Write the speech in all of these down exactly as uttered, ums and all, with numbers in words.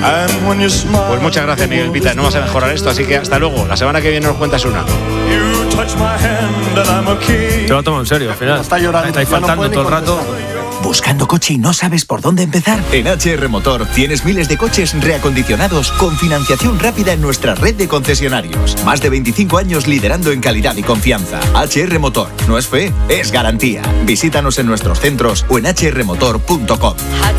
Pues muchas gracias, Miguel Pita. No vas a mejorar esto, así que hasta luego. La semana que viene nos cuentas una. Te lo tomo en serio, al final. Está llorando. Estáis faltando todo el rato. ¿Buscando coche y no sabes por dónde empezar? En H R Motor tienes miles de coches reacondicionados con financiación rápida en nuestra red de concesionarios. Más de veinticinco años liderando en calidad y confianza. H R Motor. No es fe, es garantía. Visítanos en nuestros centros o en h r motor punto com.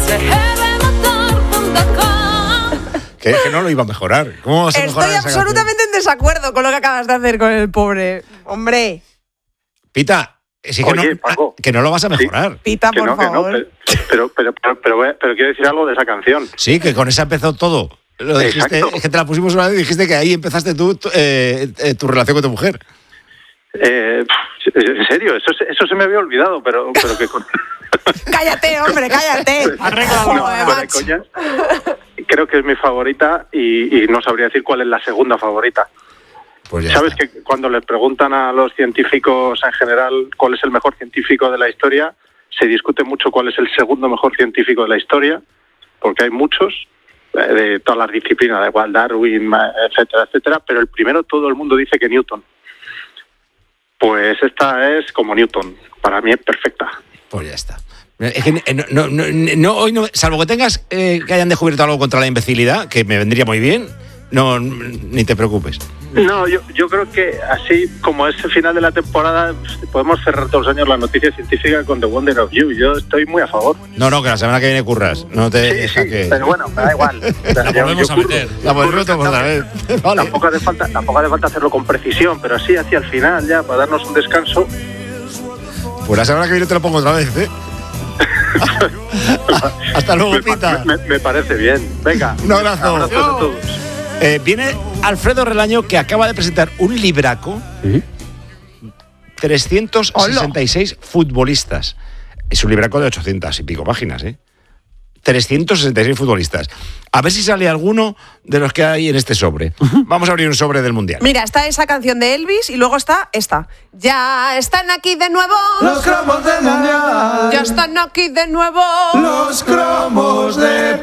Que es que no lo iba a mejorar. ¿Cómo vas a mejorar Estoy esa absolutamente canción? en desacuerdo con lo que acabas de hacer con el pobre. Hombre. Pita, sí que, Oye, no, Paco. que no lo vas a mejorar. Pita, Que por no, que no, favor. pero, pero, pero, pero, pero, pero quiero decir algo de esa canción. Sí, que con esa empezó todo. Lo dijiste, Exacto. es que te la pusimos una vez y dijiste que ahí empezaste tú tu, eh, eh, tu relación con tu mujer. Eh, en serio, eso, se- eso se me había olvidado, pero, pero que con... Cállate, hombre, cállate. No, Joder, fuera de macho. coñas. Creo que es mi favorita y, y no sabría decir cuál es la segunda favorita. Pues ya ¿Sabes está. que cuando les preguntan a los científicos en general cuál es el mejor científico de la historia, se discute mucho cuál es el segundo mejor científico de la historia, porque hay muchos eh, de todas las disciplinas, da igual Darwin, ma- etcétera, etcétera, pero el primero todo el mundo dice que Newton. Pues esta es como Newton, para mí es perfecta. Pues ya está. Es que eh, no, no, no, no, hoy no, salvo que tengas eh, que hayan descubierto algo contra la imbecilidad, que me vendría muy bien, no, ni te preocupes. No, yo, yo creo que así como es el final de la temporada, podemos cerrar todos los años la noticia científica con The Wonder of You. Yo estoy muy a favor. No, no, que la semana que viene curras. No te Sí, deja sí, que... pero bueno, me da igual. La volvemos a meter. La volvemos a otra vez. Vale. Tampoco hace falta, tampoco hace falta hacerlo con precisión, pero así hacia el final ya, para darnos un descanso. Pues la semana que viene te lo pongo otra vez, ¿eh? Hasta luego, me, pa- Pita. me- me parece bien. Venga. Un abrazo. Abrazos a todos. Eh, viene Alfredo Relaño, que acaba de presentar un libraco. trescientos sesenta y seis futbolistas. Es un libraco de ochocientas y pico páginas, ¿eh? trescientos sesenta y seis futbolistas. A ver si sale alguno de los que hay en este sobre. Vamos a abrir un sobre del Mundial. Mira, está esa canción de Elvis y luego está esta. Ya están aquí de nuevo. Los cromos del mundial. Ya están aquí de nuevo. Los cromos de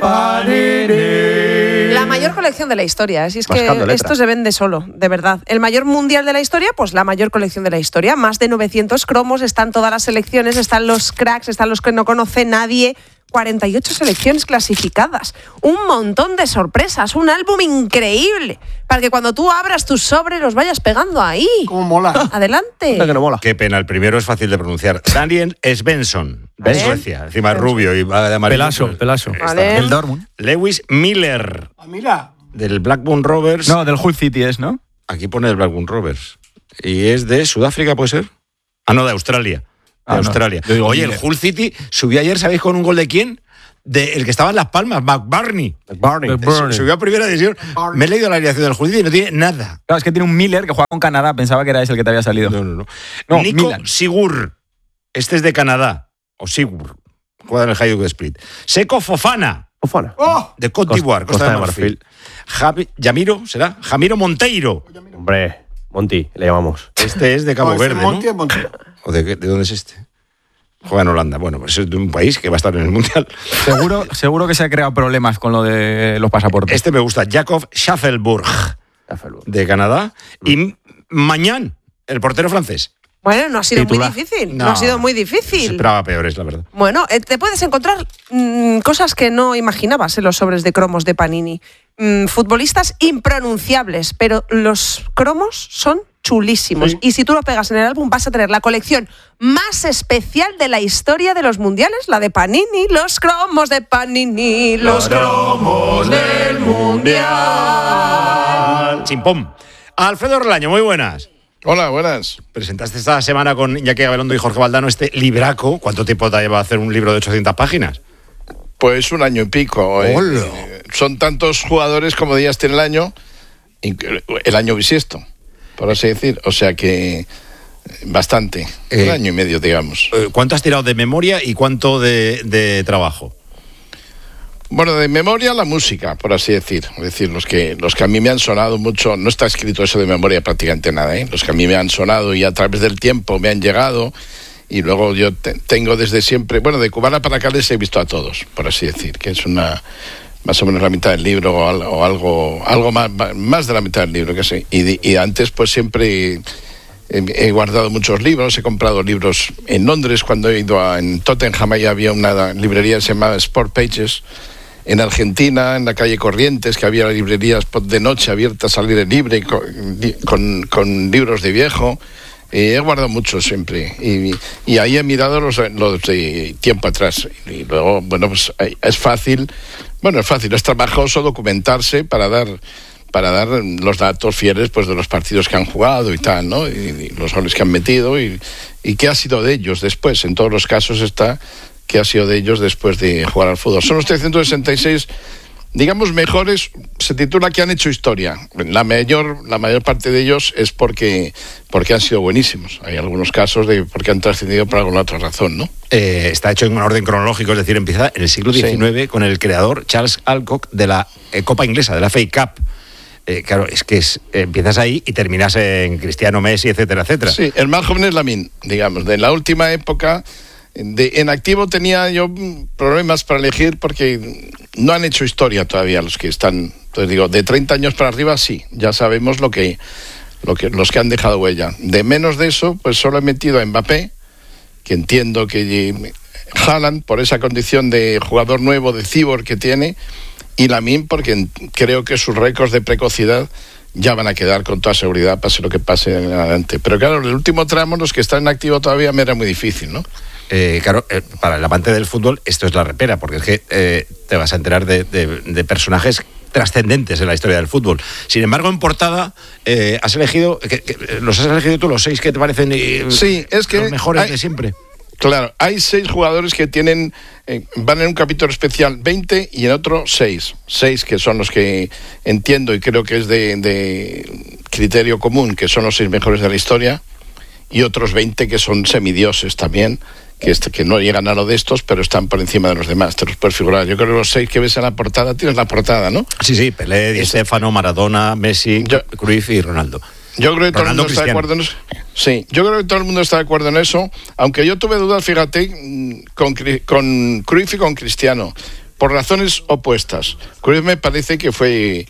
Panini. La mayor colección de la historia. Así es que Mascando letra. esto se vende solo, de verdad. El mayor mundial de la historia, pues la mayor colección de la historia. Más de novecientos cromos, están todas las selecciones, están los cracks, están los que no conoce nadie. cuarenta y ocho selecciones clasificadas, un montón de sorpresas, un álbum increíble, para que cuando tú abras tus sobres los vayas pegando ahí. Cómo mola. Adelante. Que no mola. Qué pena, el primero es fácil de pronunciar. Daniel Svensson, de Vale. Suecia. Encima es rubio y va de amarillo. Pelazo, pues, pelazo. está. Vale. El Dortmund. Lewis Miller, Ah, mira. del Blackburn Rovers. No, del Hull City es, ¿no? Aquí pone el Blackburn Rovers. Y es de Sudáfrica, ¿puede ser? Ah, no, de Australia. De Ah, no. Australia. Yo digo Oye, el Miller. Hull City subió ayer, ¿sabéis con un gol de quién? De el que estaba en Las Palmas, McBurney. McBurney. Subió a primera división. Me he leído la alineación del Hull City y no tiene nada. Claro, es que tiene un Miller que juega con Canadá. Pensaba que era ese el que te había salido. No, no, no. No, Nico Milan. Sigur. Este es de Canadá. O Sigur. Juega en el Hajduk Split. Seco Fofana. Fofana. ¡Oh! De Cote d'Ivoire, Costa, de Marfil. Javi, Yamiro, ¿será? Jamiro Monteiro. Hombre, Monty, le llamamos. Este es de Cabo No, este Verde, Monty ¿no? es Monty. ¿O de, qué- de dónde es este? Juega en Holanda. Bueno, pues es de un país que va a estar en el Mundial. Seguro, seguro que se ha creado problemas con lo de los pasaportes. Este me gusta. Jakob Schaffelburg, de Canadá. Y Mañán, el portero francés. Bueno, no ha sido Titular. muy difícil. No, No, ha sido muy Se difícil. esperaba peores, la verdad. Bueno, eh, te puedes encontrar mm, cosas que no imaginabas en los sobres de cromos de Panini. Mm, futbolistas impronunciables, pero los cromos son chulísimos. Sí. Y si tú lo pegas en el álbum, vas a tener la colección más especial de la historia de los mundiales, la de Panini, los cromos de Panini, los cromos del mundial. Chimpón. Alfredo Relaño, muy buenas. Hola, buenas. Presentaste esta semana con Iñaki Gabilondo y Jorge Valdano este libraco. ¿Cuánto tiempo te lleva hacer un libro de ochocientas páginas? Pues un año y pico. eh. ¡Hola! Eh, Son tantos jugadores como días tiene el año, inc- el año bisiesto, por así decir. O sea que eh, bastante. Eh, un año y medio, digamos. Eh, ¿Cuánto has tirado de memoria y cuánto de, de trabajo? Bueno, de memoria la música, por así decir. Es decir, los que, los que a mí me han sonado mucho, no está escrito eso de memoria prácticamente nada, ¿eh? Los que a mí me han sonado y a través del tiempo me han llegado. Y luego yo te- tengo desde siempre, bueno, de Cubana para acá les he visto a todos, por así decir, que es una más o menos la mitad del libro o, al, o algo algo más, más de la mitad del libro, que sé. Y, y antes pues siempre he, he guardado muchos libros, he comprado libros en Londres. Cuando he ido a en Tottenham, ahí había una librería que se llamaba Sport Pages. En Argentina, en la calle Corrientes, que había librerías de noche abiertas al aire libre con, con, con libros de viejo. Eh, he guardado mucho siempre y, y ahí he mirado los, los de tiempo atrás y luego, bueno, pues es fácil, bueno, es fácil, es trabajoso documentarse para dar para dar los datos fieles pues de los partidos que han jugado y tal, ¿no? Y, y los goles que han metido y, y qué ha sido de ellos después. En todos los casos está qué ha sido de ellos después de jugar al fútbol. Son los trescientos sesenta y seis, digamos, mejores, se titula que han hecho historia. La mayor, la mayor parte de ellos es porque, porque han sido buenísimos. Hay algunos casos de porque han trascendido por alguna otra razón, ¿no? Eh, está hecho en un orden cronológico, es decir, empieza en el siglo diecinueve sí. con el creador Charles Alcock de la eh, Copa Inglesa, de la F A Cup. Eh, claro, es que es, eh, empiezas ahí y terminas en Cristiano, Messi, etcétera, etcétera. Sí, el más joven es Lamine, digamos, de la última época. De, en activo tenía yo problemas para elegir porque no han hecho historia todavía los que están. Entonces digo, de treinta años para arriba sí, ya sabemos lo que, lo que los que han dejado huella. De menos de eso, pues solo he metido a Mbappé, que entiendo que Haaland por esa condición de jugador nuevo, de cyborg que tiene, y Lamine porque creo que sus récords de precocidad ya van a quedar con toda seguridad, pase lo que pase en adelante. Pero claro, el último tramo, los que están en activo todavía me era muy difícil, ¿no? Eh, claro, eh, para el amante del fútbol esto es la repera, porque es que eh, te vas a enterar de, de, de personajes trascendentes en la historia del fútbol. Sin embargo, en portada eh, has elegido, que, que, los has elegido tú los seis que te parecen eh, sí, es que los mejores hay, de siempre. Claro, hay seis jugadores que tienen, eh, van en un capítulo especial veinte y en otro seis. Seis que son los que entiendo y creo que es de, de criterio común, que son los seis mejores de la historia, y otros veinte que son semidioses también, que, este, que no llegan a lo de estos, pero están por encima de los demás, te los puedes figurar. Yo creo que los seis que ves en la portada, tienes la portada, ¿no? Sí, sí, Pelé, Di Stéfano, Maradona, Messi, yo, Cruyff y Ronaldo. Yo creo que todo Ronaldo el mundo está de acuerdo en eso. Sí, yo creo que todo el mundo está de acuerdo en eso, aunque yo tuve dudas, fíjate, con, con Cruyff y con Cristiano, por razones opuestas. Cruyff me parece que fue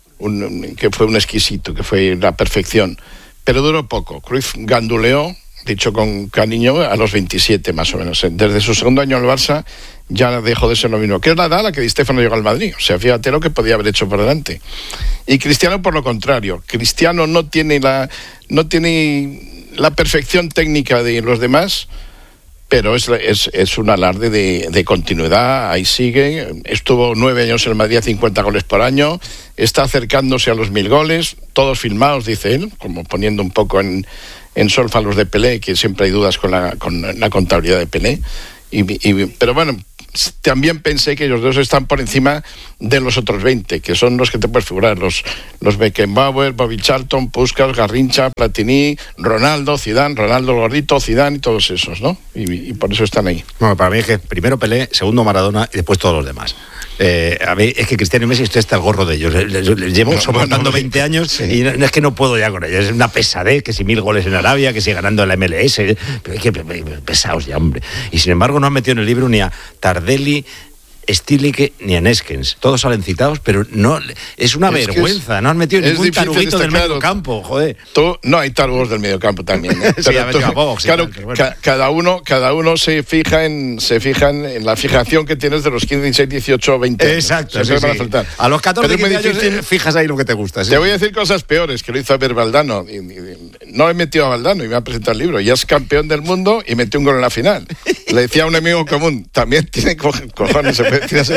un, que fue un exquisito, que fue la perfección, pero duró poco. Cruyff ganduleó, dicho con cariño, a los veintisiete más o menos. Desde su segundo año en el Barça ya dejó de ser lo mismo, que es la edad a la que Di Stéfano llegó al Madrid. O sea, fíjate lo que podía haber hecho por delante. Y Cristiano por lo contrario. Cristiano no tiene la, no tiene la perfección técnica de los demás, pero es, es, es un alarde de, de continuidad. Ahí sigue. Estuvo nueve años en el Madrid a cincuenta goles por año. Está acercándose a los mil goles, todos filmados, dice él, como poniendo un poco en en solfa los de Pelé, que siempre hay dudas con la, con la contabilidad de Pelé. Y, y, pero bueno, también pensé que ellos dos están por encima de los otros veinte, que son los que te puedes figurar, los, los Beckenbauer, Bobby Charlton, Puskás, Garrincha, Platini, Ronaldo, Zidane, Ronaldo Gordito, Zidane y todos esos, ¿no? Y, y por eso están ahí. Bueno, para mí es que primero Pelé, segundo Maradona y después todos los demás. Eh, a mí es que Cristiano y Messi estoy hasta el gorro de ellos. Les, les llevo no, soportando no, no, veinte años sí. y no, no es que no puedo ya con ellos. Es una pesadez, que si mil goles en Arabia, que si ganando en la M L S. Pero es que pesados ya, hombre. Y sin embargo no han metido en el libro ni a Tardelli, Stilicke ni a Neskens. Todos salen citados, pero no es una es vergüenza. Es, no han metido ningún taruguito del medio campo, joder. Tú, no hay tarugos del medio campo también. ¿eh? sí, pero tú, Box, claro, igual, bueno. ca, cada uno, cada uno se fija en, se fija en, en la fijación que tienes de los quince, dieciséis, dieciocho, veinte. Exacto. Sí, sí. Van a, faltar. A los catorce, quince años fijas ahí lo que te gusta. ¿sí? Te voy a decir cosas peores que lo hizo ver Valdano. Y, y, no he metido a Valdano y me ha presentado el libro. Ya es campeón del mundo y metió un gol en la final. Le decía a un amigo común, también tiene co cojones, se puede decir así.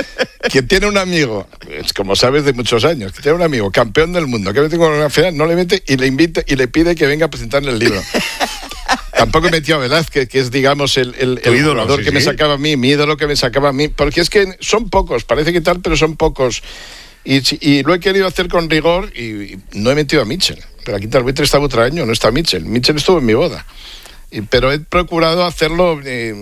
Que tiene un amigo, es como sabes de muchos años, que tiene un amigo campeón del mundo, que mete con una final, no le mete y le invita y le pide que venga a presentarle el libro. Tampoco metió a Velázquez, que es, digamos, el, el, el ídolo, jugador sí, que sí. me sacaba a mí, mi ídolo que me sacaba a mí, porque es que son pocos, parece que tal, pero son pocos. Y, y lo he querido hacer con rigor y, y no he metido a Mitchell. Pero aquí tal vez estaba otro año, no está Mitchell. Mitchell estuvo en mi boda. Y, pero he procurado hacerlo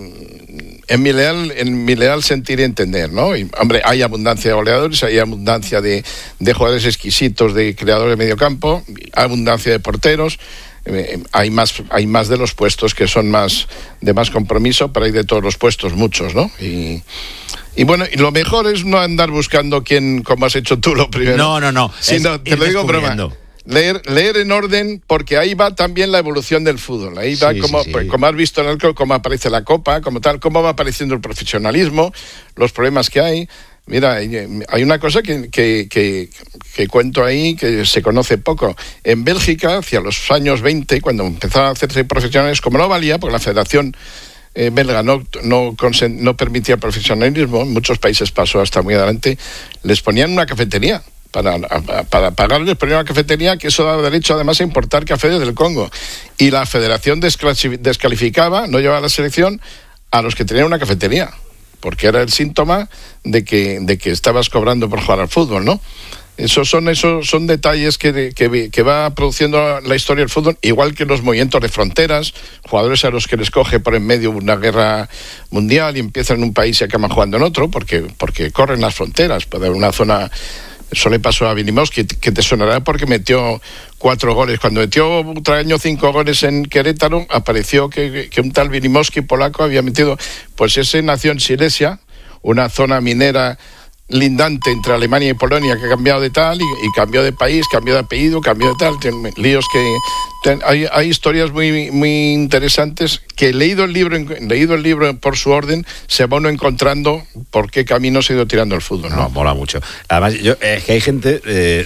eh, en, mi leal, en mi leal sentir y entender, ¿no? Y, hombre, hay abundancia de goleadores, hay abundancia de, de jugadores exquisitos, de creadores de medio campo, hay abundancia de porteros. Eh, hay más hay más de los puestos que son más de más compromiso, pero hay de todos los puestos muchos, ¿no? Y, Y bueno, y lo mejor es no andar buscando quién, como has hecho tú lo primero. No, no, no. Sino, Es te lo ir digo broma. descubriendo. Leer, leer en orden, porque ahí va también la evolución del fútbol. Ahí va, Sí, como, sí, sí. pues, como has visto en el club, cómo aparece la Copa, como tal, cómo va apareciendo el profesionalismo, los problemas que hay. Mira, hay una cosa que, que, que, que cuento ahí que se conoce poco. En Bélgica, hacia los años veinte, cuando empezaron a hacerse profesionales, como no valía, porque la federación eh, belga no, no, consen- no permitía el profesionalismo, en muchos países pasó hasta muy adelante, les ponían una cafetería. Para, a, para pagarles ponían una cafetería, que eso daba derecho además a importar café desde el Congo. Y la federación desclasi- descalificaba, no llevaba a la selección, a los que tenían una cafetería, porque era el síntoma de que, de que estabas cobrando por jugar al fútbol, ¿no? Esos son, esos son detalles que, que, que va produciendo la historia del fútbol, igual que los movimientos de fronteras, jugadores a los que les coge por en medio una guerra mundial y empiezan en un país y acaban jugando en otro, porque, porque corren las fronteras. Puede haber una zona... Eso le pasó a Vinimowski, que te sonará porque metió cuatro goles. Cuando metió otro año cinco goles en Querétaro, apareció que, que un tal Vinimowski polaco había metido... Pues ese nació en Silesia, una zona minera lindante entre Alemania y Polonia, que ha cambiado de tal y, y cambió de país, cambió de apellido, cambió de tal. Tiene líos que... Ten, hay, hay historias muy, muy interesantes que leído el libro leído el libro por su orden, se va uno encontrando por qué camino se ha ido tirando el fútbol, ¿no? No, mola mucho. Además, yo, es eh, que hay gente eh,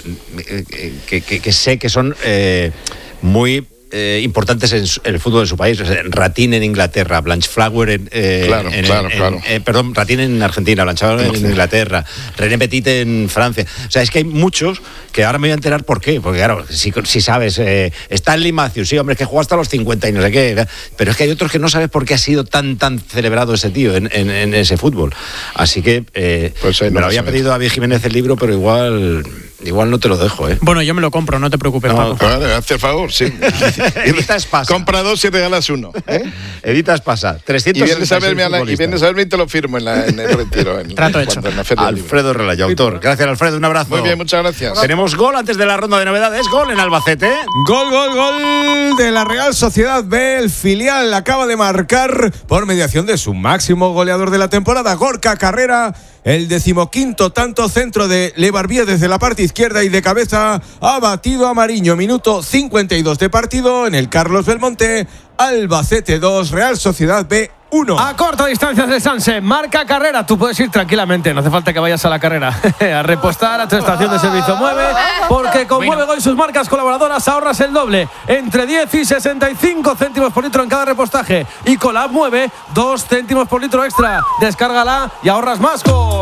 que, que, que sé que son eh, muy... Eh, importantes en, su, en el fútbol de su país. O sea, Ratín en Inglaterra, Blanchflower en, eh, claro, en, claro, en, claro. Eh, perdón, Ratín en Argentina, Blanchflower en Inglaterra, René Petit en Francia. O sea, es que hay muchos que ahora me voy a enterar por qué. Porque claro, si, si sabes, eh, Stanley Matthews, sí, hombre, es que jugó hasta los cincuenta y no sé qué. Pero es que hay otros que no sabes por qué ha sido tan tan celebrado ese tío en, en, en ese fútbol. Así que eh, pues me no lo había saber. pedido David Jiménez el libro, pero igual igual no te lo dejo, ¿eh? Bueno, yo me lo compro, no te preocupes, No, Paco. Vale, hazte el favor, sí. Evita Espasa. Compra dos y regalas uno. ¿eh? Evita Espasa. Y trescientos vienes a verme a la- y vienes a verme y te lo firmo en, la, en el retiro. En, Trato en hecho. cuando- en la Feria del Libro. Alfredo Relayo, autor. Gracias, Alfredo. Un abrazo. Muy bien, muchas gracias. Tenemos gol antes de la ronda de novedades. Gol en Albacete. Gol, gol, gol de la Real Sociedad B. El filial acaba de marcar por mediación de su máximo goleador de la temporada, Gorka Carrera. El decimoquinto tanto centro de Levarbier desde la parte izquierda y de cabeza ha batido a Mariño. Minuto cincuenta y dos de partido en el Carlos Belmonte. Albacete dos, Real Sociedad B uno. A corta distancia de Sanse, marca Carrera. Tú puedes ir tranquilamente, no hace falta que vayas a la carrera. A repostar a tu estación de servicio. Mueve, porque con Mueve Go y sus marcas colaboradoras ahorras el doble. Entre diez y sesenta y cinco céntimos por litro en cada repostaje. Y con la app Mueve, dos céntimos por litro extra. Descárgala y ahorras más con...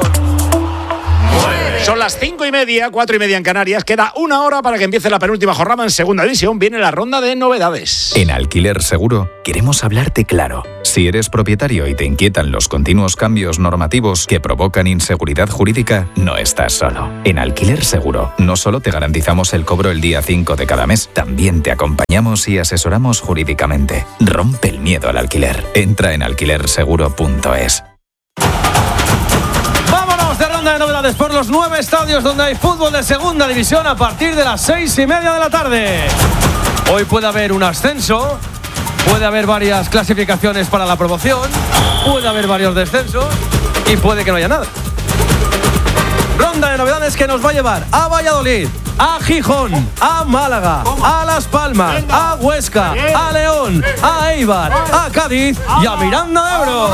Son las cinco y media, cuatro y media en Canarias. Queda una hora para que empiece la penúltima jornada en Segunda División. Viene la ronda de novedades. En Alquiler Seguro queremos hablarte claro. Si eres propietario y te inquietan los continuos cambios normativos que provocan inseguridad jurídica, no estás solo. En Alquiler Seguro no solo te garantizamos el cobro el día cinco de cada mes, también te acompañamos y asesoramos jurídicamente. Rompe el miedo al alquiler. Entra en alquiler seguro punto es. Vámonos de ronda de novedades por los nueve estadios donde hay fútbol de Segunda División a partir de las seis y media de la tarde. Hoy puede haber un ascenso, puede haber varias clasificaciones para la promoción, puede haber varios descensos y puede que no haya nada. Ronda de novedades que nos va a llevar a Valladolid, a Gijón, a Málaga, a Las Palmas, a Huesca, a León, a Eibar, a Cádiz y a Miranda de Ebro.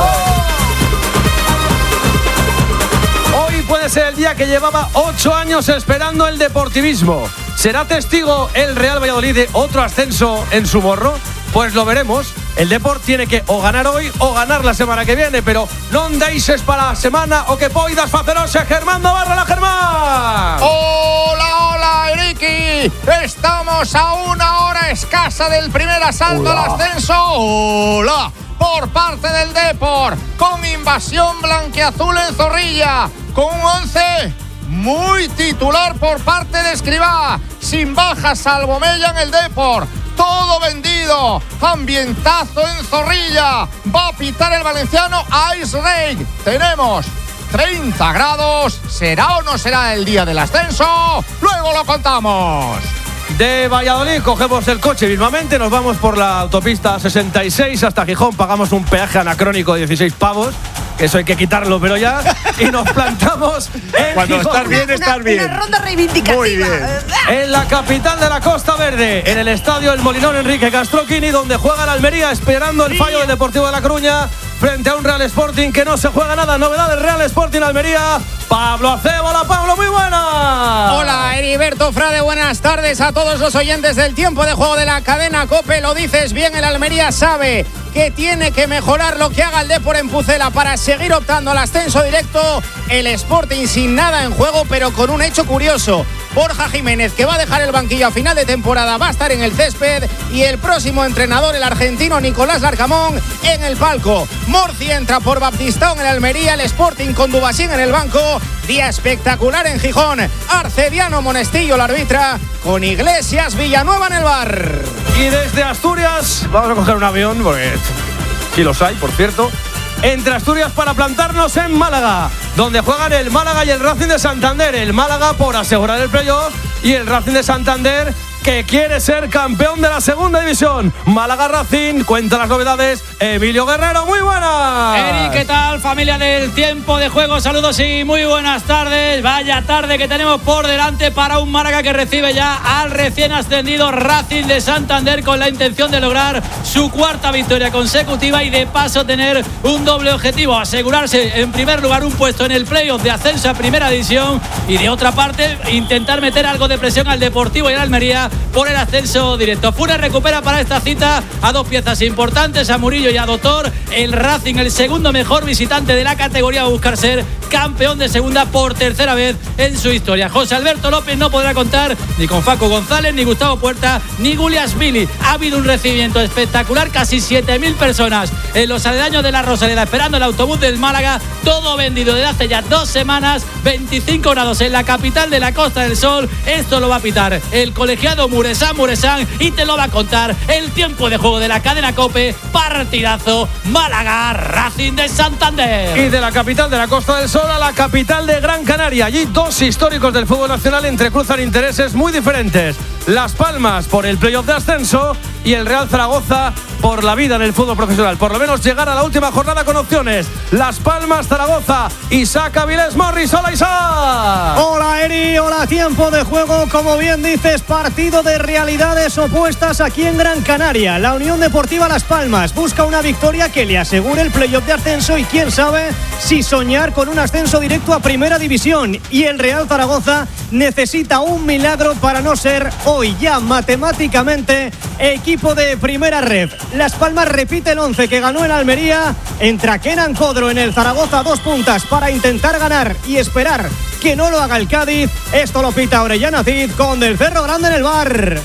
Hoy puede ser el día que llevaba ocho años esperando el deportivismo. ¿Será testigo el Real Valladolid de otro ascenso en su morro? Pues lo veremos. El Deport tiene que o ganar hoy o ganar la semana que viene, pero non deixes para a semana o que poidas facerose Germán Navarro, la Germán. ¡Hola, hola, Eriki! Estamos a una hora escasa del primer asalto al ascenso. ¡Hola! Por parte del Deport, con invasión blanquiazul en Zorrilla, con un once muy titular por parte de Escribá, sin bajas salvo Mella en el Deport. Todo vendido, ambientazo en Zorrilla, va a pitar el valenciano Ice Raid. Tenemos treinta grados, ¿será o no será el día del ascenso? Luego lo contamos. De Valladolid cogemos el coche mismamente, nos vamos por la autopista sesenta y seis hasta Gijón, pagamos un peaje anacrónico de dieciséis pavos que eso hay que quitarlo, pero ya, y nos plantamos en Cuando Gijón. estás bien, Una- estás una- bien. Una ronda reivindicativa. Muy bien. En la capital de la Costa Verde, en el estadio El Molinón Enrique Castroquini, donde juega el Almería esperando el fallo del Deportivo de La Coruña frente a un Real Sporting que no se juega nada. Novedad del Real Sporting Almería. Pablo Acebo. Hola, Pablo, muy buena. Hola, Heriberto Frade, buenas tardes a todos los oyentes del tiempo de juego de la cadena COPE. Lo dices bien, el Almería sabe que tiene que mejorar lo que haga el Depor en Pucela para seguir optando al ascenso directo. El Sporting sin nada en juego, pero con un hecho curioso. Borja Jiménez, que va a dejar el banquillo a final de temporada, va a estar en el césped, y el próximo entrenador, el argentino Nicolás Larcamón, en el palco. Morci entra por Baptistao en el Almería, el Sporting con Dubasín en el banco. Día espectacular en Gijón. Arcediano Monestillo la arbitra, con Iglesias Villanueva en el bar. Y desde Asturias, vamos a coger un avión, porque sí los hay, por cierto. Entre Asturias para plantarnos en Málaga, donde juegan el Málaga y el Racing de Santander. El Málaga por asegurar el playoff y el Racing de Santander que quiere ser campeón de la segunda división. Málaga Racing, cuenta las novedades Emilio Guerrero, muy buenas. Eri, ¿qué tal, familia del tiempo de juego? Saludos y muy buenas tardes. Vaya tarde que tenemos por delante para un Málaga que recibe ya al recién ascendido Racing de Santander, con la intención de lograr su cuarta victoria consecutiva y de paso tener un doble objetivo: asegurarse en primer lugar un puesto en el playoff de ascenso a primera división, y de otra parte intentar meter algo de presión al Deportivo y al Almería por el ascenso directo. Funes recupera para esta cita a dos piezas importantes, a Murillo y a Doctor. El Racing, el segundo mejor visitante de la categoría, va a buscar ser campeón de segunda por tercera vez en su historia. José Alberto López no podrá contar ni con Facu González, ni Gustavo Puerta, ni Gulias Mili. Ha habido un recibimiento espectacular, casi siete mil personas en los aledaños de la Rosaleda esperando el autobús del Málaga, todo vendido desde hace ya dos semanas. Veinticinco grados en la capital de la Costa del Sol. Esto lo va a pitar el colegiado Muresán Muresán, y te lo va a contar el tiempo de juego de la cadena COPE. Partidazo Málaga Racing de Santander. Y de la capital de la Costa del Sol a la capital de Gran Canaria. Allí dos históricos del fútbol nacional entrecruzan intereses muy diferentes. Las Palmas por el playoff de ascenso y el Real Zaragoza por la vida en el fútbol profesional. Por lo menos llegar a la última jornada con opciones. Las Palmas, Zaragoza, Isaac Avilés Morris. Hola, Isaac. Hola, Eri. Hola, tiempo de juego. Como bien dices, partido de realidades opuestas aquí en Gran Canaria. La Unión Deportiva Las Palmas busca una victoria que le asegure el playoff de ascenso y quién sabe si soñar con un ascenso directo a primera división. Y el Real Zaragoza necesita un milagro para no ser hoy ya matemáticamente equipo de primera ref. Las Palmas repite el once que ganó en Almería. Entra Kenan Codro en el Zaragoza, dos puntas para intentar ganar y esperar que no lo haga el Cádiz. Esto lo pita Orellana Cid con Del Cerro Grande en el bar.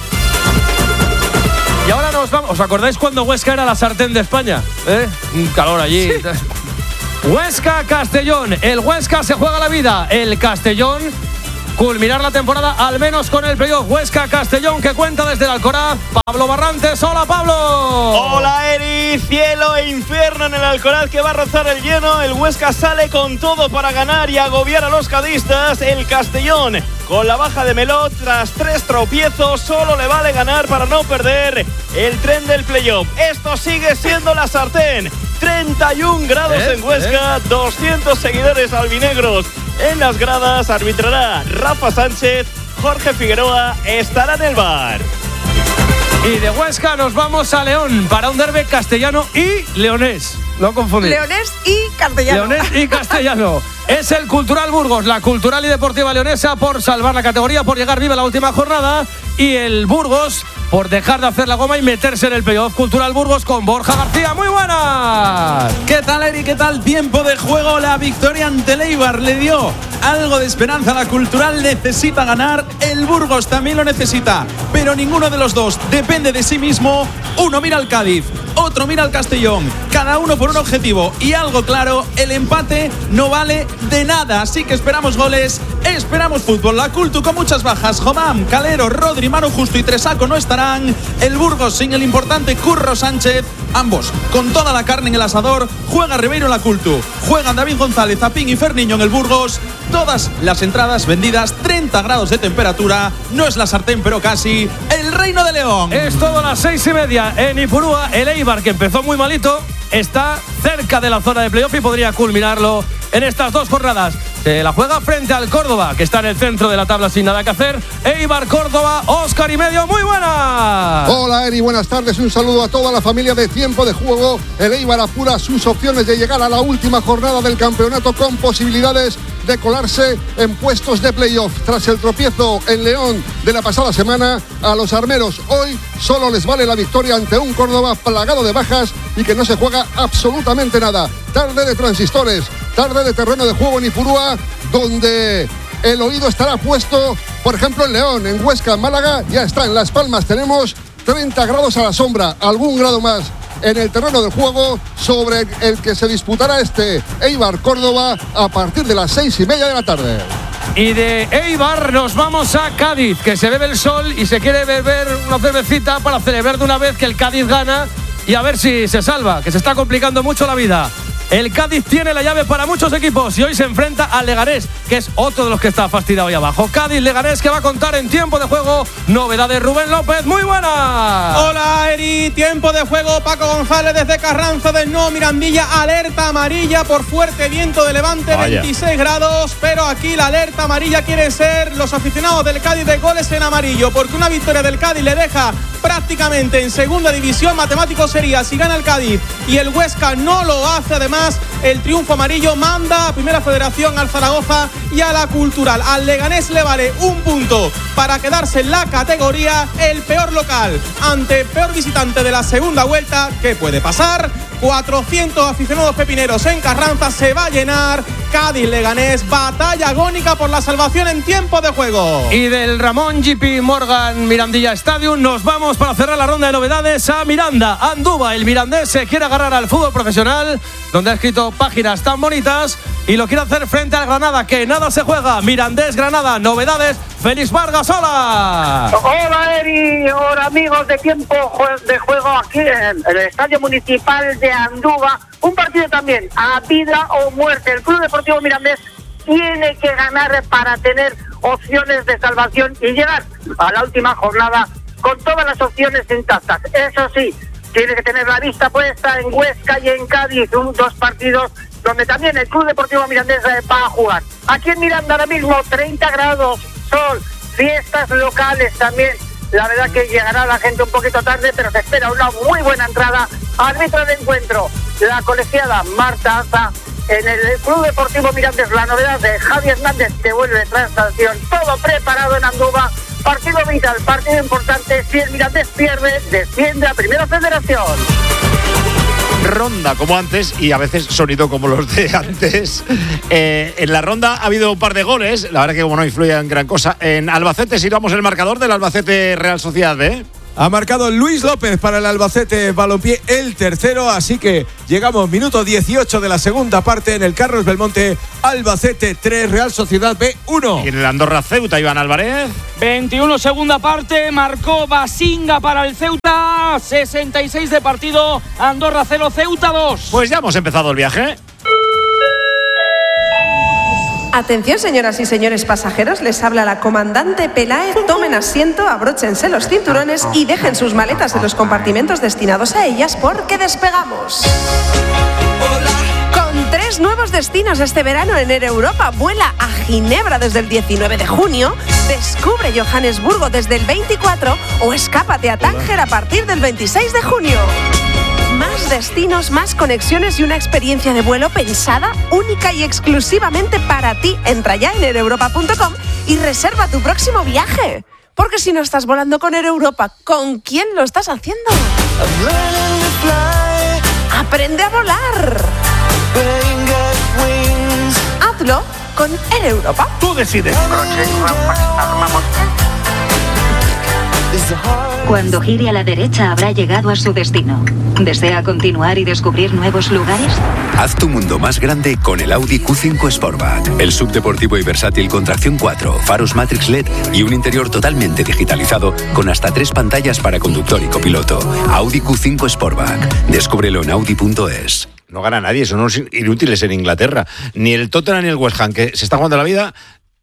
Y ahora nos vamos. ¿Os acordáis cuando Huesca era la sartén de España? ¿Eh? Un calor allí. Sí. Huesca Castellón. El Huesca se juega la vida. El Castellón culminar la temporada al menos con el playoff. Huesca Castellón, que cuenta desde el Alcoraz. Pablo Barrantes. Hola, Pablo. Hola, Eri. Cielo e infierno en el Alcoraz, que va a rozar el lleno. El Huesca sale con todo para ganar y agobiar a los cadistas. El Castellón, con la baja de Melot, tras tres tropiezos, solo le vale ganar para no perder el tren del playoff. Esto sigue siendo la sartén. treinta y un grados ¿Eh? en Huesca, ¿Eh? doscientos seguidores albinegros en las gradas. Arbitrará Rafa Sánchez. Jorge Figueroa estará en el bar. Y de Huesca nos vamos a León para un derbi castellano y leonés. No confundir. Leonés y castellano. Leonés y castellano. Es el Cultural Burgos, la Cultural y Deportiva Leonesa, por salvar la categoría, por llegar viva a la última jornada. Y el Burgos por dejar de hacer la goma y meterse en el playoff. Cultural Burgos con Borja García. ¡Muy buenas! ¿Qué tal, Eri? ¿Qué tal? Tiempo de juego. La victoria ante el Eibar le dio algo de esperanza a la Cultural. Necesita ganar. El Burgos también lo necesita. Pero ninguno de los dos depende de sí mismo. Uno mira al Cádiz, otro mira al Castellón. Cada uno por un objetivo. Y algo claro, el empate no vale de nada. Así que esperamos goles, esperamos fútbol. La Cultu con muchas bajas. Jomam, Calero, Rodri, Manu Justo y Tresaco no estarán. El Burgos sin el importante Curro Sánchez. Ambos con toda la carne en el asador. Juega Ribeiro en la Cultu. Juegan David González, Zapín y Ferniño en el Burgos. Todas las entradas vendidas. treinta grados de temperatura. No es la sartén, pero casi. El Reino de León. Es todo a las seis y media en Ipurúa. El Eibar, que empezó muy malito, está cerca de la zona de playoff y podría culminarlo en estas dos jornadas. Se la juega frente al Córdoba, que está en el centro de la tabla sin nada que hacer. Eibar Córdoba, Óscar y medio, muy buena. Hola Eri, buenas tardes, un saludo a toda la familia de Tiempo de Juego. El Eibar apura sus opciones de llegar a la última jornada del campeonato con posibilidades de colarse en puestos de playoff. Tras el tropiezo en León de la pasada semana, a los armeros hoy solo les vale la victoria ante un Córdoba plagado de bajas y que no se juega absolutamente nada. Tarde de transistores, tarde de terreno de juego en Ipurúa, donde el oído estará puesto, por ejemplo, en León, en Huesca, en Málaga, ya está. En Las Palmas tenemos treinta grados a la sombra, algún grado más en el terreno del juego sobre el que se disputará este Eibar Córdoba a partir de las seis y media de la tarde. Y de Eibar nos vamos a Cádiz, que se bebe el sol y se quiere beber una cervecita para celebrar de una vez que el Cádiz gana y a ver si se salva, que se está complicando mucho la vida. El Cádiz tiene la llave para muchos equipos y hoy se enfrenta al Leganés, que es otro de los que está fastidiado ahí abajo. Cádiz-Leganés, que va a contar en tiempo de juego. Novedades, Rubén López, muy buena. Hola Eri, tiempo de juego. Paco González desde Carranza del Nuevo Mirandilla. Alerta amarilla por fuerte viento de levante, Vaya. veintiséis grados. Pero aquí la alerta amarilla quieren ser los aficionados del Cádiz de goles en amarillo, porque una victoria del Cádiz le deja prácticamente en segunda división. Matemático sería si gana el Cádiz y el Huesca no lo hace. Además, el triunfo amarillo manda a Primera Federación, al Zaragoza y a la Cultural. Al Leganés le vale un punto para quedarse en la categoría. El peor local ante peor visitante de la segunda vuelta. ¿Qué puede pasar? cuatrocientos aficionados pepineros en Carranza, se va a llenar. Cádiz-Leganés, batalla agónica por la salvación en tiempo de juego. Y del Ramón J P Morgan Mirandilla Stadium nos vamos para cerrar la ronda de novedades a Miranda, Andúba. El mirandés se quiere agarrar al fútbol profesional, donde ha escrito páginas tan bonitas, y lo quiere hacer frente al Granada, que nada se juega. Mirandés Granada, novedades. Félix Vargas, hola. Hola Eri, hola amigos de Tiempo de Juego aquí en el Estadio Municipal de Andúba. Un partido también a vida o muerte. El Club Deportivo Mirandés tiene que ganar para tener opciones de salvación y llegar a la última jornada con todas las opciones intactas. Eso sí, tiene que tener la vista puesta en Huesca y en Cádiz, un, dos partidos donde también el Club Deportivo Mirandés va a jugar. Aquí en Miranda ahora mismo treinta grados, sol, fiestas locales también. La verdad que llegará la gente un poquito tarde, pero se espera una muy buena entrada. Árbitro de encuentro, la colegiada Marta Aza. En el Club Deportivo Mirandés, la novedad de Javi Hernández, que vuelve tras sanción. Todo preparado en Andúba. Partido vital, partido importante. Si el Mirandés pierde, desciende a Primera Federación. Ronda como antes y a veces sonido como los de antes. Eh, en la ronda ha habido un par de goles, la verdad que como no influye en gran cosa. En Albacete, si vamos el marcador del Albacete Real Sociedad B. Ha marcado Luis López para el Albacete Balompié, el tercero, así que llegamos minuto dieciocho de la segunda parte en el Carlos Belmonte. Albacete tres, Real Sociedad B uno. Y en el Andorra Ceuta, Iván Álvarez. veintiuno segunda parte, marcó Basinga para el Ceuta, sesenta y seis de partido, Andorra cero, Ceuta dos. Pues ya hemos empezado el viaje. Atención, señoras y señores pasajeros, les habla la comandante Peláez. Tomen asiento, abróchense los cinturones y dejen sus maletas en los compartimentos destinados a ellas, porque despegamos. Con tres nuevos destinos este verano en Air Europa. Vuela a Ginebra desde el diecinueve de junio, descubre Johannesburgo desde el veinticuatro o escápate a Tánger a partir del veintiséis de junio. Más destinos, más conexiones y una experiencia de vuelo pensada única y exclusivamente para ti. Entra ya en air europa punto com y reserva tu próximo viaje. Porque si no estás volando con Air Europa, ¿con quién lo estás haciendo? ¡Aprende a volar! Hazlo con Air Europa. Tú decides. Cuando gire a la derecha habrá llegado a su destino. ¿Desea continuar y descubrir nuevos lugares? Haz tu mundo más grande con el Audi Q cinco Sportback. El subdeportivo y versátil con tracción cuatro, faros Matrix L E D y un interior totalmente digitalizado con hasta tres pantallas para conductor y copiloto. Audi Q cinco Sportback. Descúbrelo en audi punto es. No gana nadie, son unos inútiles en Inglaterra. Ni el Tottenham ni el West Ham, que se está jugando la vida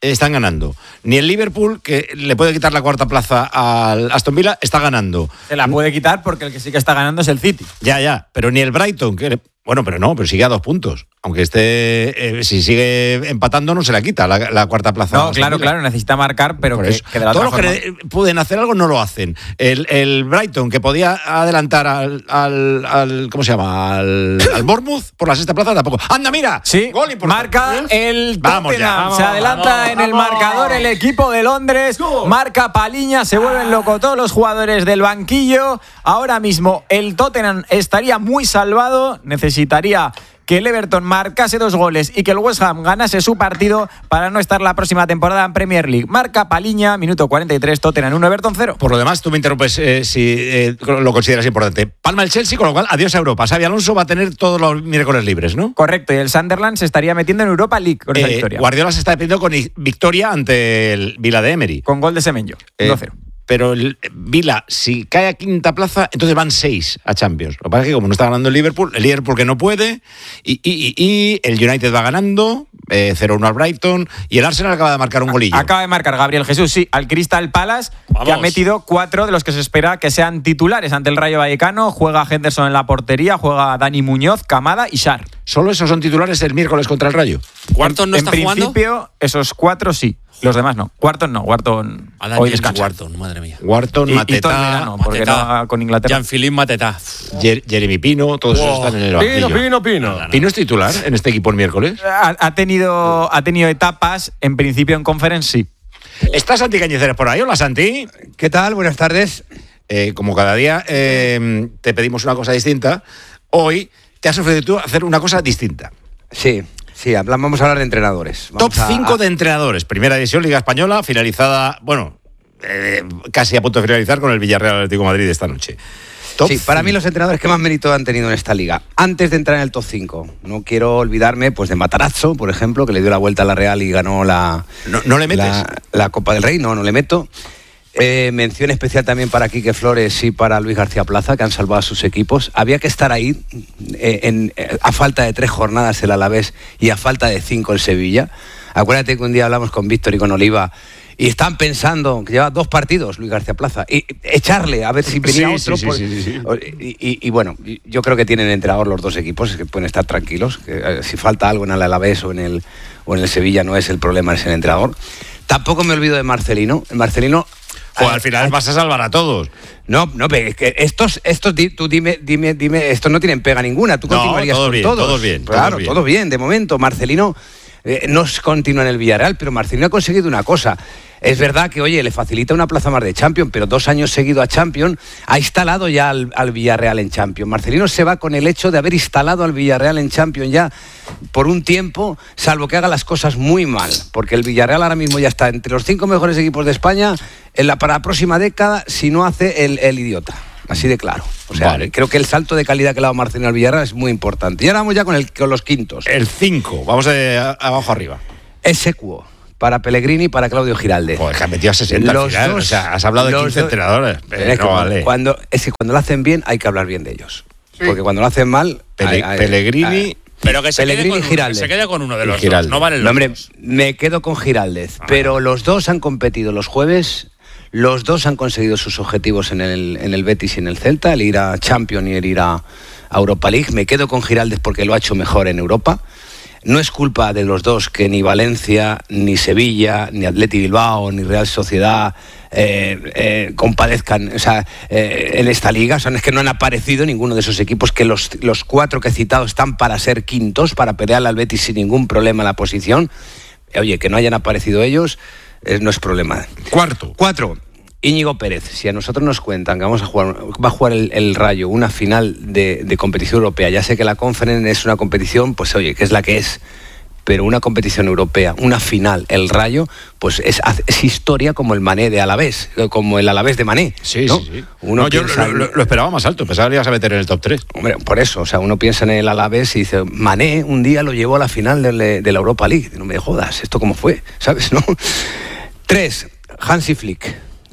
están ganando. Ni el Liverpool, que le puede quitar la cuarta plaza al Aston Villa, está ganando. Se la puede quitar porque el que sí que está ganando es el City. Ya, ya, pero ni el Brighton, que bueno, pero no, pero sigue a dos puntos. Aunque esté, eh, si sigue empatando, no se la quita la, la cuarta plaza. No, claro, claro, necesita marcar, pero que, que de la todos otra los forma... que pueden hacer algo no lo hacen. El, el Brighton, que podía adelantar al, al, al ¿cómo se llama? Al, al Bournemouth por la sexta plaza, tampoco. ¡Anda, mira! Sí, gol importante. Marca el Vamos Tottenham. ya, vamos, se adelanta vamos, en el vamos. marcador el equipo de Londres. Marca Paliña, se vuelven locos todos los jugadores del banquillo. Ahora mismo el Tottenham estaría muy salvado. Necesitaría que el Everton marcase dos goles y que el West Ham ganase su partido para no estar la próxima temporada en Premier League. Marca Paliña, minuto cuarenta y tres, Tottenham uno, Everton cero. Por lo demás, tú me interrumpes eh, si eh, lo consideras importante. Palma el Chelsea, con lo cual, adiós a Europa. Xabi Alonso va a tener todos los miércoles libres, ¿no? Correcto, y el Sunderland se estaría metiendo en Europa League con esa Eh, victoria. Guardiola se está despidiendo con i- victoria ante el Vila de Emery. Con gol de Semenyo, Eh, uno cero. Pero el Vila, si cae a quinta plaza, entonces van seis a Champions. Lo que pasa es que como no está ganando el Liverpool, el Liverpool que no puede, y, y, y, y el United va ganando, eh, cero uno al Brighton, y el Arsenal acaba de marcar un golillo. Acaba de marcar Gabriel Jesús, sí, al Crystal Palace, que ha metido cuatro de los que se espera que sean titulares ante el Rayo Vallecano. Juega Henderson en la portería, juega Dani Muñoz, Camada y Shar. ¿Solo esos son titulares el miércoles contra el Rayo? ¿Wharton no en está principio, jugando? esos cuatro sí. Los demás no. Wharton no. Wharton Alan hoy James descansa. Wharton, madre mía. Wharton, Y- y Mateta, todo el verano, porque Mateta, no va con Inglaterra. Jean-Philippe Mateta. Jer- Jeremy Pino, todos esos Wow. están en el banquillo. Pino, Pino, Pino. ¿Pino es titular en este equipo el miércoles? Ha, ha tenido, ha tenido etapas, en principio en Conference sí. ¿Está Santi Cañiceres por ahí? Hola, Santi. ¿Qué tal? Buenas tardes. Eh, como cada día eh, te pedimos una cosa distinta, hoy te has ofrecido tú hacer una cosa distinta. Sí, sí, hablamos, vamos a hablar de entrenadores. Top Vamos a- cinco a- de entrenadores. Primera división, Liga Española, finalizada, bueno, eh, casi a punto de finalizar con el Villarreal Atlético de Madrid esta noche. Top Sí, para mí cinco. los entrenadores que más mérito han tenido en esta liga. Antes de entrar en el top cinco, no quiero olvidarme pues de Matarazzo, por ejemplo, que le dio la vuelta a la Real y ganó la, No, no le metes. la, la Copa del Rey. No, no le meto. Eh, mención especial también para Quique Flores y para Luis García Plaza, que han salvado a sus equipos. Había que estar ahí eh, en, eh, a falta de tres jornadas el Alavés y a falta de cinco el Sevilla. Acuérdate que un día hablamos con Víctor y con Oliva y están pensando que lleva dos partidos Luis García Plaza y echarle a ver si venía Sí, otro. sí, por- sí, sí, sí. Y, y- y bueno, yo creo que tienen entrenador los dos equipos, que pueden estar tranquilos. Que, eh, si falta algo en el Alavés o en el, o en el Sevilla no es el problema, es el entrenador. Tampoco me olvido de Marcelino. Marcelino Joder, al final vas a salvar a todos. no, no, pero es que estos, estos, di- tú dime, dime, dime, estos no tienen pega ninguna. Tú No, continuarías todos con bien, todos. todos bien, todos Claro, bien. todo bien. De momento, Marcelino eh, no es- continúa en el Villarreal, pero Marcelino ha conseguido una cosa. Es verdad que, oye, le facilita una plaza más de Champions, pero dos años seguido a Champions, ha instalado ya al, al Villarreal en Champions. Marcelino se va con el hecho de haber instalado al Villarreal en Champions ya por un tiempo, salvo que haga las cosas muy mal, porque el Villarreal ahora mismo ya está entre los cinco mejores equipos de España en la, para la próxima década, si no hace el, el idiota. Así de claro. O sea, Vale. creo que el salto de calidad que le ha dado Marcelino al Villarreal es muy importante. Y ahora vamos ya con, el, con los quintos. El cinco, vamos de a- abajo arriba. Esecuo. Para Pellegrini y para Claudio Giralde. Joder, que ha metido a sesenta al Los final. dos- o sea, has hablado de los quince dos- entrenadores. Pero Eh, es, que no cuando, vale. cuando- es que cuando lo hacen bien hay que hablar bien de ellos. Porque cuando lo hacen mal... Pele- hay- hay- Pellegrini hay- Pero que se, quede Pellegrini con, y uno, Giralde. que se quede con uno de Y los Giralde. dos. No valen No, los hombre, dos. me quedo con Giraldez. Pero los dos han competido los jueves, los dos han conseguido sus objetivos en el, en el Betis y en el Celta, el ir a Champions y el ir a, a Europa League. Me quedo con Giraldez porque lo ha hecho mejor en Europa. No es culpa de los dos que ni Valencia, ni Sevilla, ni Atleti Bilbao, ni Real Sociedad eh, eh, compadezcan, o sea, eh, en esta liga. O sea, no es que no han aparecido ninguno de esos equipos, que los, los cuatro que he citado están para ser quintos, para pelear al Betis sin ningún problema en la posición. Eh, Oye, que no hayan aparecido ellos eh, no es problema. Cuarto. Cuatro. Íñigo Pérez, si a nosotros nos cuentan que vamos a jugar, va a jugar el, el Rayo una final de, de competición europea, ya sé que la Conference es una competición, pues oye, que es la que es, pero una competición europea, una final, el Rayo, pues es, es historia como el Mané de Alavés, como el Alavés de Mané. Sí, ¿no? sí, sí. Uno No, yo piensa lo, en- lo- lo esperaba más alto, pensaba que le ibas a meter en el top tres. Hombre, por eso, o sea, uno piensa en el Alavés y dice, Mané un día lo llevó a la final de, de la Europa League. No me jodas, ¿esto cómo fue? ¿Sabes, no? Tres, Hansi Flick.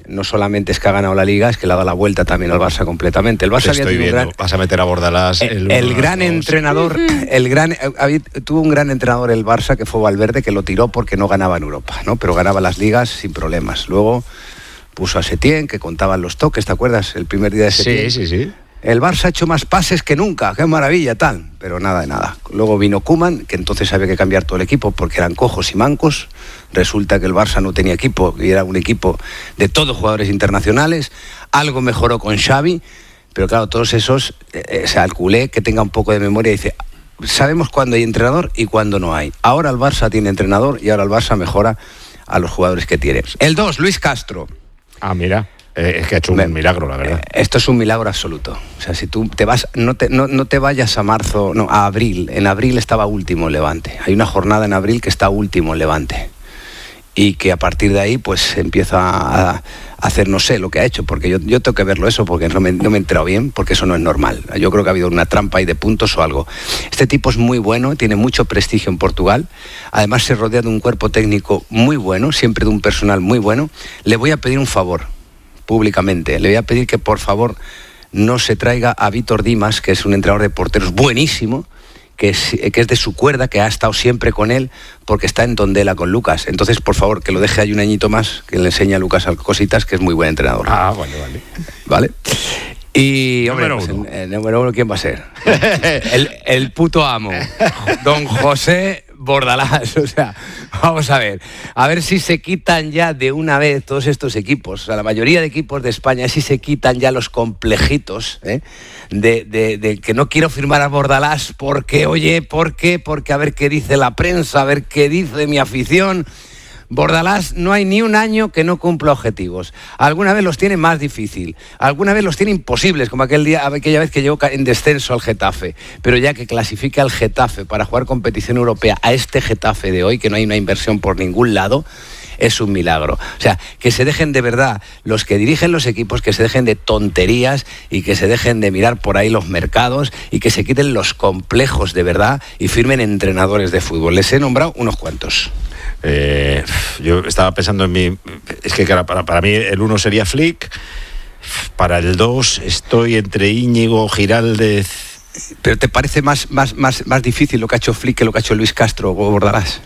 no solamente es que ha ganado la Liga, es que le ha dado la vuelta también al Barça completamente. El Barça Te había estoy tenido un viendo. gran, Vas a meter a Bordalás. el, el gran entrenador, el gran había, tuvo un gran entrenador el Barça que fue Valverde, que lo tiró porque no ganaba en Europa, ¿no? Pero ganaba las ligas sin problemas. Luego puso a Setién, que contaban los toques, ¿te acuerdas? El primer día de Setién. Sí, sí, sí. El Barça ha hecho más pases que nunca, qué maravilla, tal. Pero nada de nada. Luego vino Koeman, que entonces había que cambiar todo el equipo porque eran cojos y mancos. Resulta que el Barça no tenía equipo y era un equipo de todos jugadores internacionales. Algo mejoró con Xavi, pero claro, todos esos, eh, o sea, el culé que tenga un poco de memoria dice, sabemos cuándo hay entrenador y cuándo no hay. Ahora el Barça tiene entrenador y ahora el Barça mejora a los jugadores que tiene. El dos, Luis Castro. Ah, mira. Eh, es que ha hecho un Me, milagro, la verdad. Eh, esto es un milagro absoluto. O sea, si tú te vas, no te, no, no te vayas a marzo, no, a abril. En abril estaba último el Levante. Hay una jornada en abril que está último el Levante. Y que a partir de ahí, pues empieza a, a hacer, no sé, lo que ha hecho. Porque yo, yo tengo que verlo eso, porque no me, no me he enterado bien, porque eso no es normal. Yo creo que ha habido una trampa ahí de puntos o algo. Este tipo es muy bueno, tiene mucho prestigio en Portugal. Además se rodea de un cuerpo técnico muy bueno, siempre de un personal muy bueno. Le voy a pedir un favor. Públicamente, le voy a pedir que por favor no se traiga a Vítor Dimas, que es un entrenador de porteros buenísimo, que es, que es de su cuerda, que ha estado siempre con él, porque está en Tondela con Lucas. Entonces, por favor, que lo deje ahí un añito más, que le enseñe a Lucas cositas, que es muy buen entrenador. Ah, vale, vale. ¿Vale? Y, hombre, número pues, uno. El, el número uno, ¿quién va a ser? el, el puto amo, don José Bordalás. O sea, vamos a ver, a ver si se quitan ya de una vez todos estos equipos, o sea, la mayoría de equipos de España, si se quitan ya los complejitos, ¿eh? de, de, de que no quiero firmar a Bordalás porque, oye, ¿por qué? Porque a ver qué dice la prensa, a ver qué dice mi afición. Bordalás no hay ni un año que no cumpla objetivos. Alguna vez los tiene más difícil, alguna vez los tiene imposibles, como aquel día, aquella vez que llegó en descenso al Getafe. Pero ya que clasifica al Getafe para jugar competición europea a este Getafe de hoy, que no hay una inversión por ningún lado, es un milagro. O sea, que se dejen de verdad, los que dirigen los equipos, que se dejen de tonterías y que se dejen de mirar por ahí los mercados y que se quiten los complejos de verdad y firmen entrenadores de fútbol. Les he nombrado unos cuantos. Eh, yo estaba pensando en mi... Es que para, para mí el uno sería Flick. Para el dos estoy entre Íñigo, Giraldez... ¿Pero te parece más, más, más, más difícil lo que ha hecho Flick que lo que ha hecho Luis Castro o Bordalás?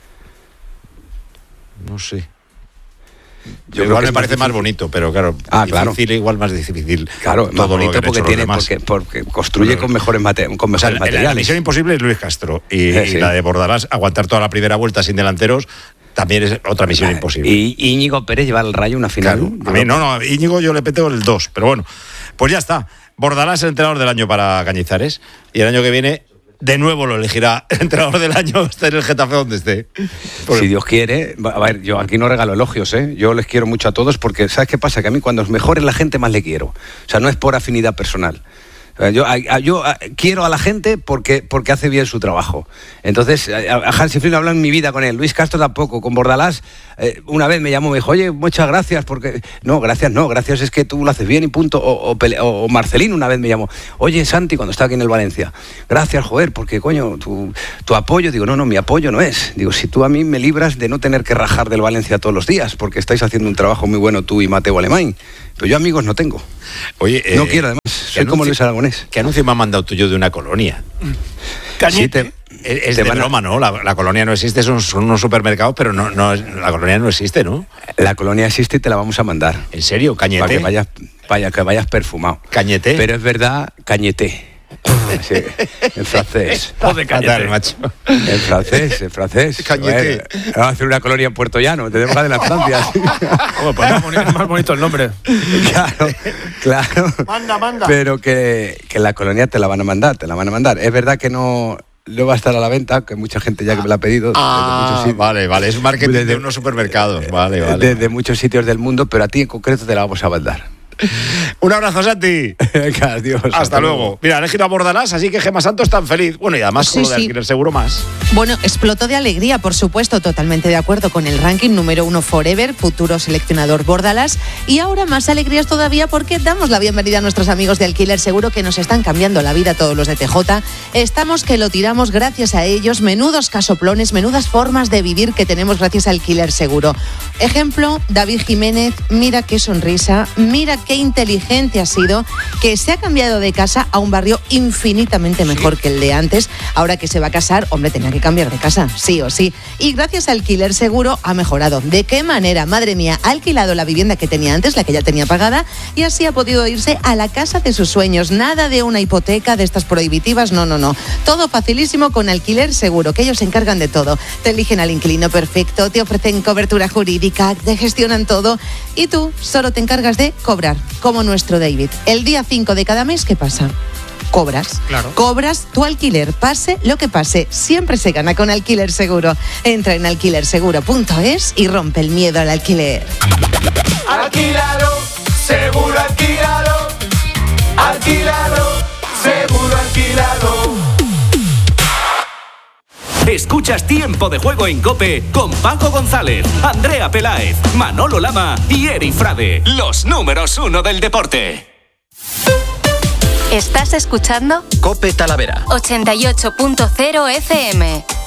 No sé. Yo igual me parece más bonito, pero claro, ah, difícil, claro. igual más difícil. Claro, más bonito porque tiene, porque, porque construye pero, con mejores, mate, con mejores o sea, materiales. La misión imposible es Luis Castro y, eh, sí. y la de Bordalás, aguantar toda la primera vuelta sin delanteros, también es otra misión vale. imposible. Y Íñigo Pérez llevar al Rayo una final. Claro, a mí, no, no, Íñigo yo le peteo el dos, pero bueno, pues ya está. Bordalás es el entrenador del año para Cañizares y el año que viene de nuevo lo elegirá el entrenador del año, esté en el Getafe donde esté. Porque... Si Dios quiere, a ver, yo aquí no regalo elogios, ¿eh? Yo les quiero mucho a todos porque, ¿sabes qué pasa? Que a mí cuando es mejor es la gente más le quiero. O sea, no es por afinidad personal. Yo, a, a, yo a, quiero a la gente porque, porque hace bien su trabajo. Entonces, a, a Hansi Flick hablo en mi vida con él. Luis Castro tampoco. Con Bordalás, eh, una vez me llamó, me dijo, oye, muchas gracias, porque... No, gracias no, gracias es que tú lo haces bien y punto. O, o, pele... o Marcelino una vez me llamó, oye, Santi, cuando estaba aquí en el Valencia, gracias, joder, porque, coño, tu, tu apoyo... Digo, no, no, mi apoyo no es. Digo, si tú a mí me libras de no tener que rajar del Valencia todos los días, porque estáis haciendo un trabajo muy bueno tú y Mateo Alemán. Pero yo amigos no tengo. Oye, no eh, quiero, además. Soy anuncio, como Luis Aragonés. ¿Qué anuncio me ha mandado tuyo de una colonia? Sí, te, es es te de broma, a... ¿no? La, la colonia no existe, son, son unos supermercados, pero no, no, la colonia no existe, ¿no? La colonia existe y te la vamos a mandar. ¿En serio? ¿Cañete? Para que vayas, vaya, que vayas perfumado. ¿Cañete? Pero es verdad, cañete. Sí, en francés. Joder, cañete, macho. En francés, en francés. Cañete. Bueno, vamos a hacer una colonia en Puerto Llano, tenemos la de la Francia. Oh, pues más, bonito, más bonito el nombre. Claro, claro. Manda, manda. Pero que, que la colonia te la van a mandar, te la van a mandar. Es verdad que no... No va a estar a la venta, que mucha gente ya que me la ha pedido. Ah, desde vale, vale. Es marketing desde, de unos supermercados. Vale, vale. Desde muchos sitios del mundo, pero a ti en concreto te la vamos a mandar. Un abrazo, Santi. Adiós. Hasta, hasta luego. luego. Mira, han elegido a Bordalás, así que Gemma Santos tan feliz. Bueno, y además Sí, con lo de sí. alquiler seguro más. Bueno, explotó de alegría, por supuesto, totalmente de acuerdo con el ranking número uno Forever, futuro seleccionador Bordalás. Y ahora más alegrías todavía porque damos la bienvenida a nuestros amigos de Alquiler Seguro que nos están cambiando la vida a todos los de T J. Estamos que lo tiramos gracias a ellos. Menudos casoplones, menudas formas de vivir que tenemos gracias a Alquiler Seguro. Ejemplo, David Jiménez, mira qué sonrisa, mira qué inteligente ha sido, que se ha cambiado de casa a un barrio infinitamente mejor que el de antes. Ahora que se va a casar, hombre, tenía que cambiar de casa, sí o sí. Y gracias a Alquiler Seguro ha mejorado. ¿De qué manera? Madre mía, ha alquilado la vivienda que tenía antes, la que ya tenía pagada, y así ha podido irse a la casa de sus sueños. Nada de una hipoteca de estas prohibitivas, no, no, no. Todo facilísimo con Alquiler Seguro, que ellos se encargan de todo. Te eligen al inquilino perfecto, te ofrecen cobertura jurídica, te gestionan todo y tú solo te encargas de cobrar, como nuestro David. El día cinco de cada mes, ¿qué pasa? Cobras. Claro. Cobras tu alquiler, pase lo que pase. Siempre se gana con Alquiler Seguro. Entra en alquiler seguro punto es y rompe el miedo al alquiler. Alquilalo, seguro alquilalo. Alquilalo, seguro alquilalo. Escuchas Tiempo de Juego en COPE con Paco González, Andrea Peláez, Manolo Lama y Eri Frade, los números uno del deporte. ¿Estás escuchando? COPE Talavera. ochenta y ocho punto cero F M.